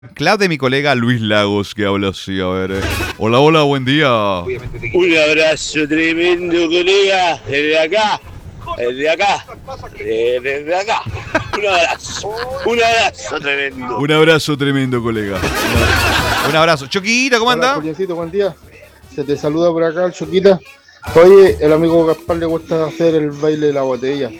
Claudia, mi colega Luis Lagos, que habla así, a ver. Hola, hola, buen día. Un abrazo tremendo, colega, desde acá, desde acá, desde acá. Un abrazo tremendo. Un abrazo tremendo, colega. Un abrazo. Choquita, ¿cómo anda? Hola, Juliancito, buen día. Se te saluda por acá el Choquita. Oye, el amigo Gaspar le gusta hacer el baile de la botella.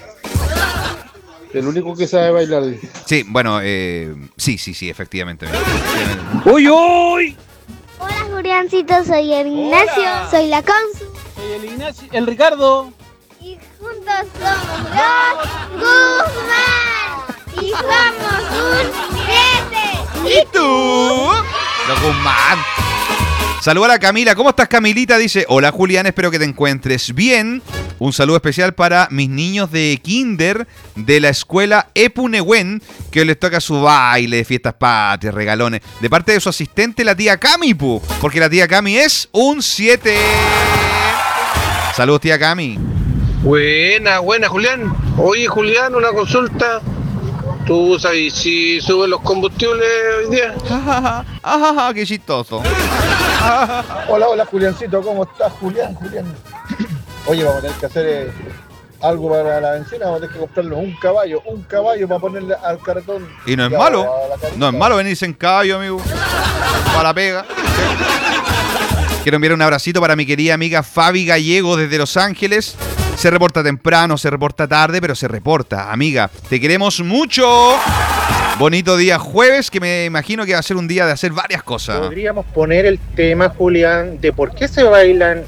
El único que sabe bailar. Sí, bueno, sí, efectivamente. ¡Uy, uy! Hola Juliancito, soy el Ignacio, soy la Consu Soy el Ignacio, el Ricardo. y juntos somos los Guzmán y somos un 7. ¿Y tú? Los Guzmán. Saluda a la Camila. ¿Cómo estás, Camilita? Dice, hola Julián, espero que te encuentres bien. Un saludo especial para mis niños de kinder de la escuela Epunehuen, que hoy les toca su baile de fiestas patrias, regalones. De parte de su asistente, la tía Cami, porque la tía Cami es un 7. Saludos, tía Cami. Buena, Julián. Oye, Julián, una consulta. ¿Tú sabes si suben los combustibles hoy día? Qué chistoso. Hola, Juliancito, ¿cómo estás, Julián? Oye, vamos a tener que hacer algo para la benzina, vamos a tener que comprarnos un caballo para ponerle al carretón. Y no es malo, no es malo venirse en caballo, amigo. Para la pega. Quiero enviar un abracito para mi querida amiga Fabi Gallego desde Los Ángeles. Se reporta temprano, se reporta tarde, pero se reporta. Amiga, te queremos mucho. Bonito día jueves, que me imagino que va a ser un día de hacer varias cosas. Podríamos poner el tema, Julián, de por qué se bailan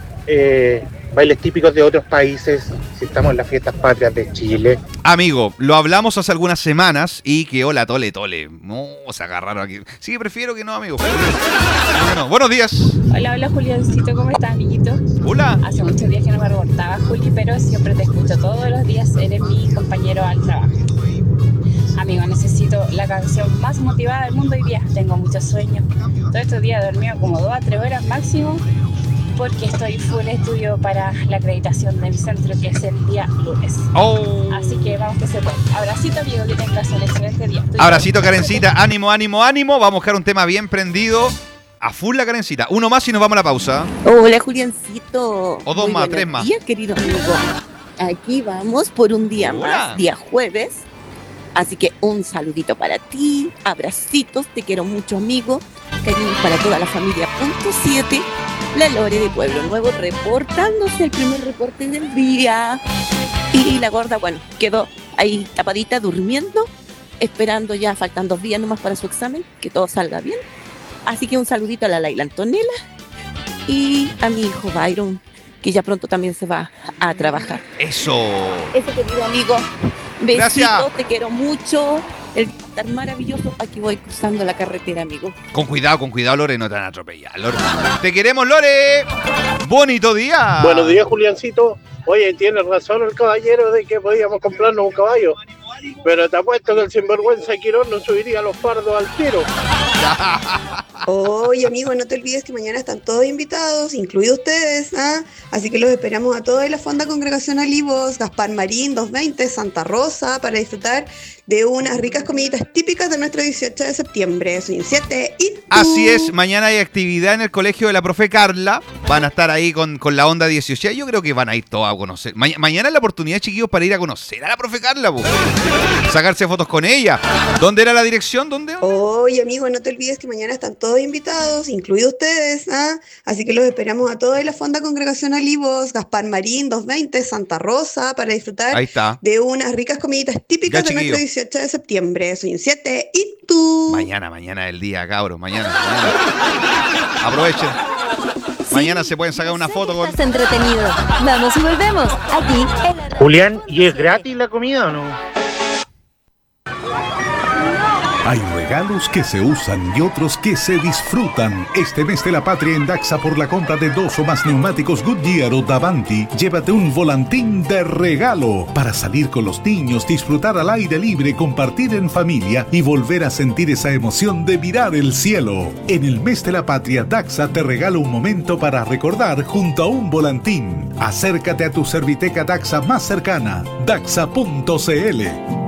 bailes típicos de otros países si estamos en las fiestas patrias de Chile. Amigo, lo hablamos hace algunas semanas y que hola, tole. No, se agarraron aquí. Sí, prefiero que no, amigo. No. Buenos días. Hola, Juliancito, ¿cómo estás, amiguito? Hola. Hace muchos días que no me reportaba, Juli, pero siempre te escucho todos los días, eres mi compañero al trabajo. Amigo, necesito la canción más motivada del mundo hoy día. Tengo mucho sueño. Todos estos días he dormido como 2 a 3 horas máximo, porque estoy full estudio para la acreditación de mi centro, que es el día lunes. Así que vamos que se puede. Abracito, amigo, que tengas un excelente día. Abracito, Karencita. Ánimo. Vamos a buscar un tema bien prendido. A full la Karencita. Uno más y nos vamos a la pausa. Hola, Juliancito. O dos más, 3 más. Buenos días, querido amigo. Aquí vamos por un día más, día jueves. Así que un saludito para ti, abracitos, te quiero mucho, amigo. Cariños para toda la familia. Punto 7. La Lore de Pueblo Nuevo reportándose el primer reporte del día. Y la gorda, bueno, quedó ahí tapadita durmiendo, esperando ya, faltan 2 días nomás para su examen, que todo salga bien. Así que un saludito a la Laila Antonella y a mi hijo Byron, que ya pronto también se va a trabajar. Eso, querido amigo. Besitos, gracias. Te quiero mucho. El estar maravilloso. Aquí voy cruzando la carretera, amigo. Con cuidado, Lore, no te van a atropellar, Lore. Te queremos, Lore. Bonito día. Buenos días, Juliancito. Oye, tiene razón el caballero de que podíamos comprarnos un caballo. Pero te apuesto que el sinvergüenza Quirón nos subiría los fardos al tiro. Oye, amigo, no te olvides que mañana están todos invitados, incluidos ustedes, ¿ah? Así que los esperamos a todos en la Fonda Congregación Olivos, Gaspar Marín 220, Santa Rosa, para disfrutar de unas ricas comiditas típicas de nuestro 18 de septiembre. Soy un 7 y tú. Así es, mañana hay actividad en el colegio de la profe Carla. Van a estar ahí con la onda 18. Yo creo que van a ir todos a conocer. Mañana es la oportunidad, chiquillos, para ir a conocer a la profe Carla, sacarse fotos con ella. ¿Dónde era la dirección? ¿Dónde? Oye, amigo, no te olvides que mañana están todos invitados, incluidos ustedes, ¿ah? Así que los esperamos a todos en la Fonda Congregación Olivos, Gaspar Marín 220, Santa Rosa, para disfrutar Ahí está. de unas ricas comiditas típicas Ya, de nuestro 18 de septiembre. Soy un 7 y tú. Mañana es el día, cabros. Mañana. Aprovechen. Mañana se pueden sacar una foto con... Estás entretenido. Vamos y volvemos. Aquí en la... Julián, ¿y es gratis la comida o no? Hay regalos que se usan y otros que se disfrutan. Este mes de la patria en Daxa, por la compra de 2 o más neumáticos Goodyear o Davanti, llévate un volantín de regalo para salir con los niños, disfrutar al aire libre, compartir en familia y volver a sentir esa emoción de mirar el cielo. En el mes de la patria, Daxa te regala un momento para recordar junto a un volantín. Acércate a tu Serviteca Daxa más cercana, daxa.cl.